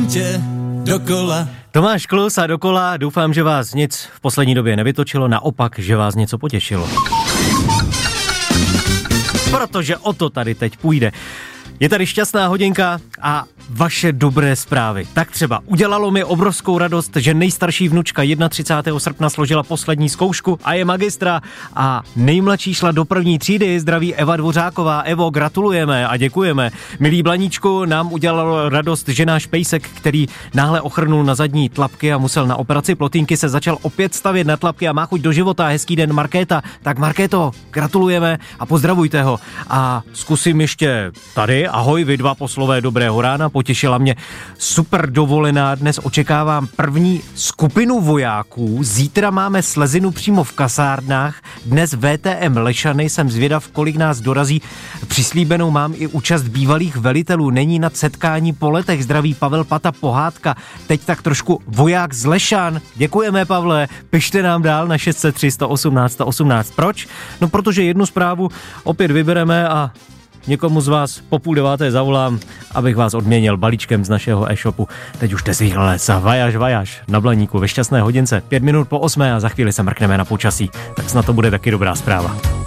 životě dokola. Tomáš Klus a dokola, doufám, že vás nic v poslední době nevytočilo, naopak, že vás něco potěšilo. Protože o to tady teď půjde. Je tady šťastná hodinka a vaše dobré zprávy. Tak třeba udělalo mi obrovskou radost, že nejstarší vnučka 31. srpna složila poslední zkoušku a je magistra a nejmladší šla do první třídy. Zdraví Eva Dvořáková. Evo, gratulujeme a děkujeme. Milý Blaníčku, nám udělalo radost, že náš pejsek, který náhle ochrnul na zadní tlapky a musel na operaci plotínky, se začal opět stavět na tlapky a má chuť do života. Hezký den, Markéta. Tak Markéto, gratulujeme a pozdravujte ho. A zkusím ještě tady. Ahoj, vy dva poslové, dobrého rána, potěšila mě super dovolená, dnes očekávám první skupinu vojáků, zítra máme slezinu přímo v kasárnách, dnes VTM Lešany, jsem zvědav, kolik nás dorazí, přislíbenou mám i účast bývalých velitelů, není nad setkání po letech, zdraví Pavel Pata, pohádka, teď tak trošku voják z Lešan, děkujeme Pavle, pište nám dál na 603 118 118, proč? No protože jednu zprávu opět vybereme a někomu z vás po 8:30 zavolám, abych vás odměnil balíčkem z našeho e-shopu. Teď už jste zvyklé lesa, vajaž, na Blaníku ve šťastné hodince, 5 minut po 8 a za chvíli se mrkneme na počasí, tak snad to bude taky dobrá zpráva.